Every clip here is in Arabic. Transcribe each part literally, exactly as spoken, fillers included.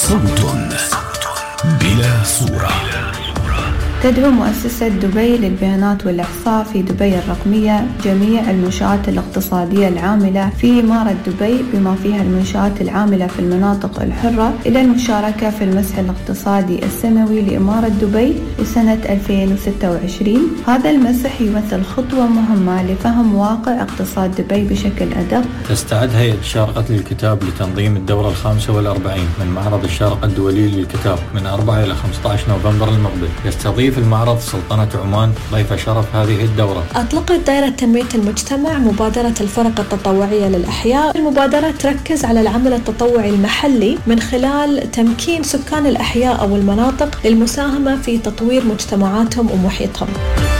صوت بلا صورة. تدعو مؤسسة دبي للبيانات والإحصاء في دبي الرقمية جميع المنشآت الاقتصادية العاملة في إمارة دبي بما فيها المنشآت العاملة في المناطق الحرة إلى المشاركة في المسح الاقتصادي السنوي لإمارة دبي لسنة ألفين وستة وعشرين. هذا المسح يمثل خطوة مهمة لفهم واقع اقتصاد دبي بشكل أدق. تستعد هيئة الشارقة للكتاب لتنظيم الدورة الخامسة والأربعين من معرض الشارقة الدولي للكتاب من أربعة إلى خمسة عشر نوفمبر المقبل. يستضيف في المعرض سلطنة عمان ضيف شرف هذه الدورة. أطلقت دائرة تنمية المجتمع مبادرة الفرق التطوعية للأحياء. المبادرة تركز على العمل التطوعي المحلي من خلال تمكين سكان الأحياء أو المناطق للمساهمة في تطوير مجتمعاتهم ومحيطهم.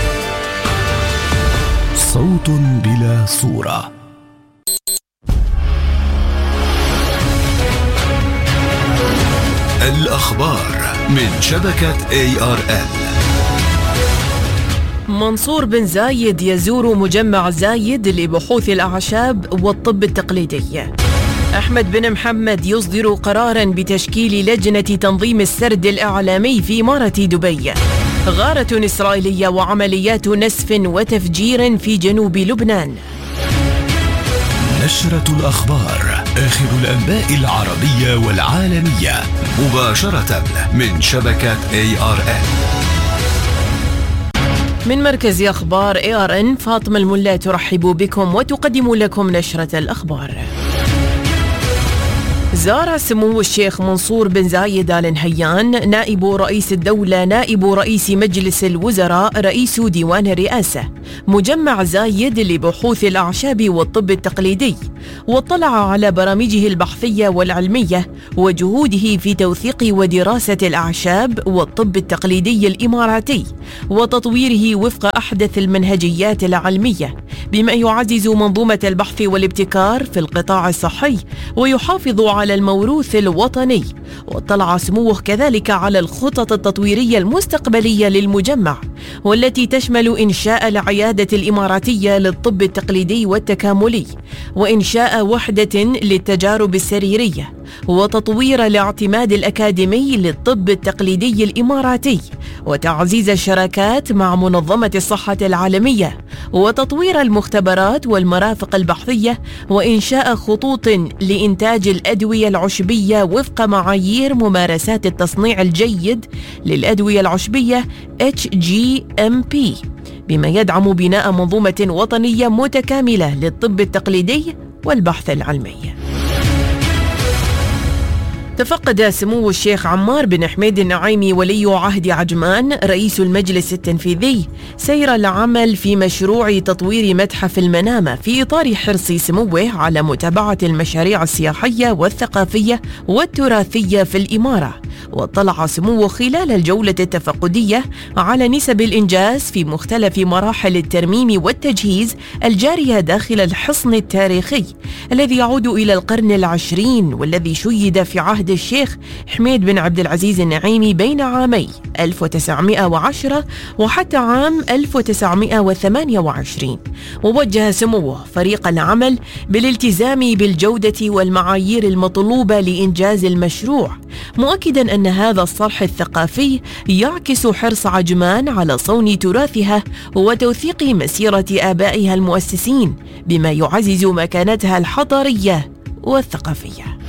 صوت بلا صورة. الأخبار من شبكة إيه آر إل. منصور بن زايد يزور مجمع زايد لبحوث الأعشاب والطب التقليدي. أحمد بن محمد يصدر قراراً بتشكيل لجنة تنظيم السرد الإعلامي في إمارة دبي. غارة إسرائيلية وعمليات نسف وتفجير في جنوب لبنان. نشرة الأخبار، آخر الأنباء العربية والعالمية مباشرة من شبكة إيه آر إن. من مركز أخبار إيه آر إن فاطمة الملا ترحب بكم وتقدم لكم نشرة الأخبار. زار سمو الشيخ منصور بن زايد آل نهيان نائب رئيس الدولة نائب رئيس مجلس الوزراء رئيس ديوان الرئاسة مجمع زايد لبحوث الأعشاب والطب التقليدي، واطلع على برامجه البحثية والعلمية وجهوده في توثيق ودراسة الأعشاب والطب التقليدي الإماراتي وتطويره وفق أحدث المنهجيات العلمية، بما يعزز منظومة البحث والابتكار في القطاع الصحي ويحافظ على الموروث الوطني. واطلع سموه كذلك على الخطط التطويرية المستقبلية للمجمع، والتي تشمل إنشاء العيادة الإماراتية للطب التقليدي والتكاملي، وإنشاء وحدة للتجارب السريرية، وتطوير الاعتماد الأكاديمي للطب التقليدي الإماراتي، وتعزيز الشراكات مع منظمة الصحة العالمية، وتطوير المختبرات والمرافق البحثية، وإنشاء خطوط لإنتاج الأدوية العشبية وفق معايير ممارسات التصنيع الجيد للأدوية العشبية إتش جي إم بي، بما يدعم بناء منظومة وطنية متكاملة للطب التقليدي والبحث العلمي. تفقد سمو الشيخ عمار بن حميد النعيمي ولي عهد عجمان رئيس المجلس التنفيذي سير العمل في مشروع تطوير متحف المنامة في إطار حرص سموه على متابعة المشاريع السياحية والثقافية والتراثية في الإمارة. واطلع سموه خلال الجولة التفقدية على نسب الإنجاز في مختلف مراحل الترميم والتجهيز الجارية داخل الحصن التاريخي الذي يعود إلى القرن العشرين، والذي شيد في عهد الشيخ حميد بن عبد العزيز النعيمي بين عامي ألف وتسعمائة وعشرة وحتى عام ألف وتسعمائة وثمانية وعشرين. ووجه سموه فريق العمل بالالتزام بالجودة والمعايير المطلوبة لإنجاز المشروع، مؤكدا أن هذا الصرح الثقافي يعكس حرص عجمان على صون تراثها وتوثيق مسيرة آبائها المؤسسين، بما يعزز مكانتها الحضارية والثقافية.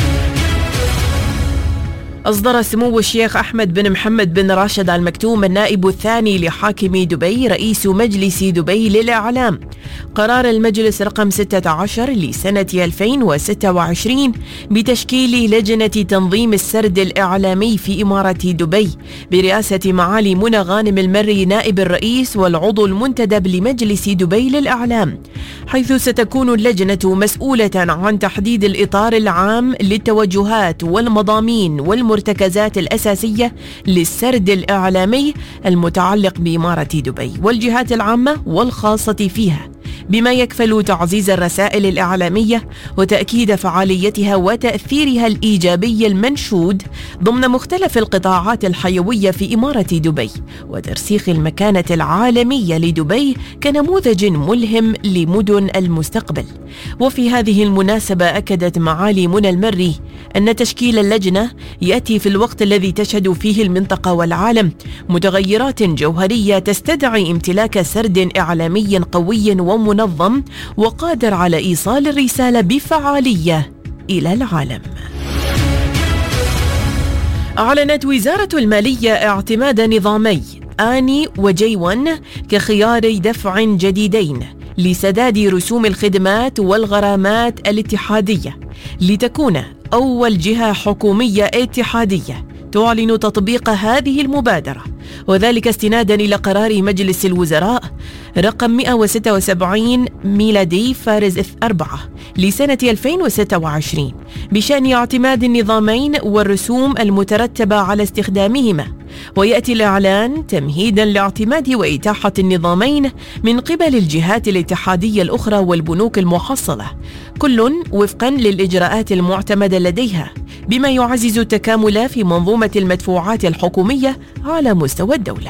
أصدر سمو الشيخ أحمد بن محمد بن راشد آل مكتوم النائب الثاني لحاكم دبي رئيس مجلس دبي للإعلام قرار المجلس رقم ستة عشر لسنة ألفين وستة وعشرين بتشكيل لجنة تنظيم السرد الإعلامي في إمارة دبي برئاسة معالي منى غانم المري نائب الرئيس والعضو المنتدب لمجلس دبي للإعلام، حيث ستكون اللجنة مسؤولة عن تحديد الإطار العام للتوجهات والمضامين والمرتكزات الأساسية للسرد الإعلامي المتعلق بإمارة دبي والجهات العامة والخاصة فيها، بما يكفل تعزيز الرسائل الإعلامية وتأكيد فعاليتها وتأثيرها الإيجابي المنشود ضمن مختلف القطاعات الحيوية في إمارة دبي، وترسيخ المكانة العالمية لدبي كنموذج ملهم لمدن المستقبل. وفي هذه المناسبة أكدت معالي منى المري أن تشكيل اللجنة يأتي في الوقت الذي تشهد فيه المنطقة والعالم متغيرات جوهرية تستدعي امتلاك سرد إعلامي قوي ومنظم وقادر على إيصال الرسالة بفعالية إلى العالم. أعلنت وزارة المالية اعتماد نظامي آني وجي ون كخيار دفع جديدين لسداد رسوم الخدمات والغرامات الاتحادية، لتكون أول جهة حكومية اتحادية تعلن تطبيق هذه المبادرة، وذلك استناداً إلى قرار مجلس الوزراء رقم مئة وستة وسبعين ميلادي فارز أربعة لسنة ألفين وستة وعشرين بشأن اعتماد النظامين والرسوم المترتبة على استخدامهما. ويأتي الإعلان تمهيداً لاعتماد وإتاحة النظامين من قبل الجهات الاتحادية الأخرى والبنوك المحصلة، كل وفقاً للإجراءات المعتمدة لديها، بما يعزز التكامل في منظومة المدفوعات الحكومية على مستوى الدولة.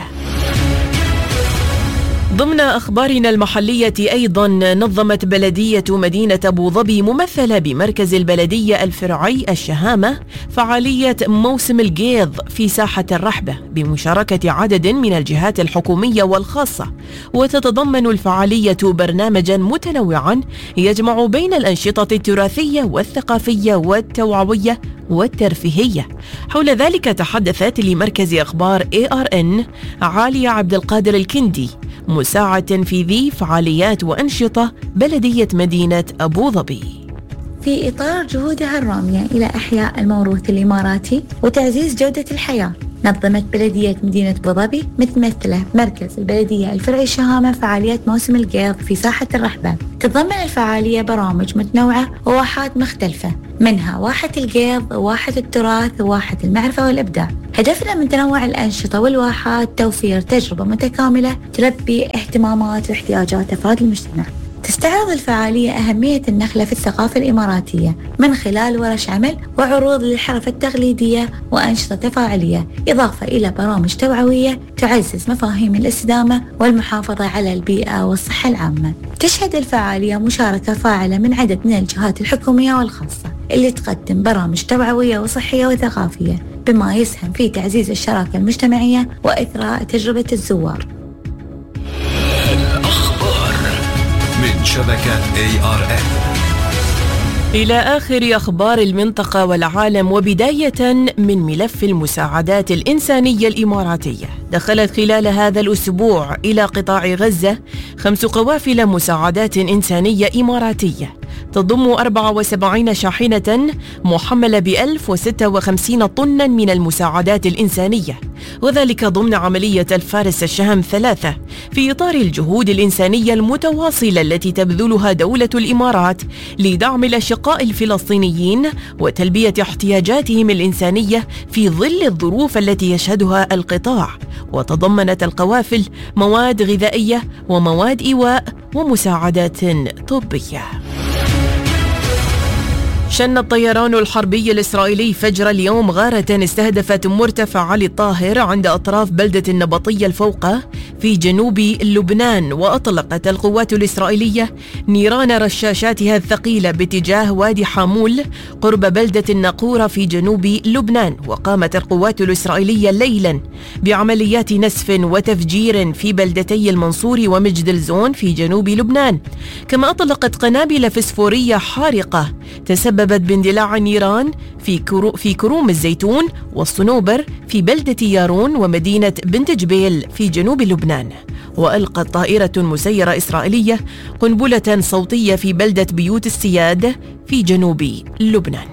ضمن أخبارنا المحلية أيضاً، نظمت بلدية مدينة أبو ظبي ممثلة بمركز البلدية الفرعي الشهامة فعالية موسم القيض في ساحة الرحبة بمشاركة عدد من الجهات الحكومية والخاصة، وتتضمن الفعالية برنامجاً متنوعاً يجمع بين الأنشطة التراثية والثقافية والتوعوية والترفيهية. حول ذلك تحدثت لمركز أخبار إيه آر إن عالية عبد القادر الكندي، مساعد تنفيذي فعاليات وأنشطة بلدية مدينة أبو ظبي. في إطار جهودها الرامية إلى إحياء الموروث الإماراتي وتعزيز جودة الحياة، نظمت بلدية مدينة أبو ظبي متمثلة مركز البلدية الفرعي الشهامة فعاليات موسم القيض في ساحة الرحبة. تتضمن الفعالية برامج متنوعة وواحات مختلفة، منها واحة القيض وواحة التراث وواحة المعرفة والإبداع. هدفنا من تنوع الأنشطة والواحات توفير تجربة متكاملة تلبي اهتمامات واحتياجات أفراد المجتمع. تستعرض الفعالية أهمية النخلة في الثقافة الإماراتية من خلال ورش عمل وعروض للحرف التقليدية وأنشطة تفاعلية، إضافة إلى برامج توعوية تعزز مفاهيم الاستدامة والمحافظة على البيئة والصحة العامة. تشهد الفعالية مشاركة فاعلة من عدد من الجهات الحكومية والخاصة اللي تقدم برامج توعوية وصحية وثقافية، بما يسهم في تعزيز الشراكة المجتمعية وإثراء تجربة الزوار. من شبكة إيه آر إن. إلى آخر أخبار المنطقة والعالم، وبداية من ملف المساعدات الإنسانية الإماراتية. دخلت خلال هذا الأسبوع إلى قطاع غزة خمس قوافل مساعدات إنسانية إماراتية تضم أربعة وسبعين شاحنة محملة ب ألف وستة وخمسين طنا من المساعدات الإنسانية، وذلك ضمن عملية الفارس الشهم ثلاثة في إطار الجهود الإنسانية المتواصلة التي تبذلها دولة الإمارات لدعم الأشقاء الفلسطينيين وتلبية احتياجاتهم الإنسانية في ظل الظروف التي يشهدها القطاع. وتضمنت القوافل مواد غذائية ومواد إيواء ومساعدات طبية. شن الطيران الحربي الإسرائيلي فجر اليوم غارة استهدفت مرتفع علي الطاهر عند أطراف بلدة النبطية الفوقة في جنوب لبنان، وأطلقت القوات الإسرائيلية نيران رشاشاتها الثقيلة باتجاه وادي حامول قرب بلدة الناقورة في جنوب لبنان. وقامت القوات الإسرائيلية ليلا بعمليات نسف وتفجير في بلدتي المنصور ومجدلزون في جنوب لبنان، كما أطلقت قنابل فسفورية حارقة تسببت باندلاع النيران في كرو في كروم الزيتون والصنوبر في بلدة يارون ومدينة بنت جبيل في جنوب لبنان. وألقت طائرة مسيرة إسرائيلية قنبلة صوتية في بلدة بيوت السياد في جنوب لبنان.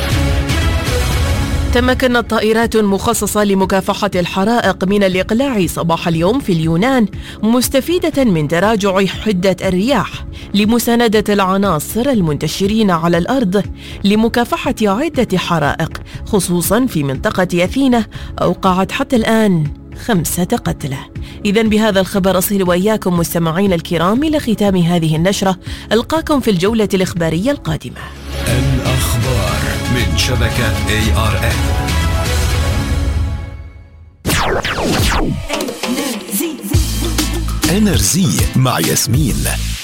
تمكنت طائرات مخصصة لمكافحة الحرائق من الإقلاع صباح اليوم في اليونان، مستفيدة من تراجع حدة الرياح لمساندة العناصر المنتشرين على الأرض لمكافحة عدة حرائق، خصوصا في منطقة أثينا أوقعت حتى الآن خمسة قتلى. إذن بهذا الخبر أصل وإياكم مستمعين الكرام إلى ختام هذه النشرة. ألقاكم في الجولة الإخبارية القادمة. الأخبار من شبكة إيه آر إم. إنرزي مع ياسمين.